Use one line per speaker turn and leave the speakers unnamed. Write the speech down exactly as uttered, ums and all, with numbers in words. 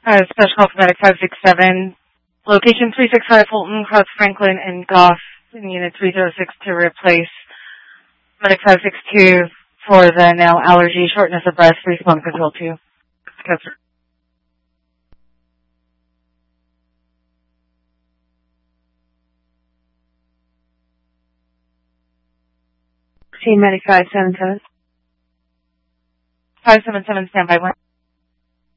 Uh, special call for Medic five six seven. Location three six five Fulton, Cross Franklin, and Goff in Unit three zero six to replace Medic five six two for the now allergy, shortness of breath, respawn control two. Customer.
Team Medic five seven seven.
five seven seven, standby one.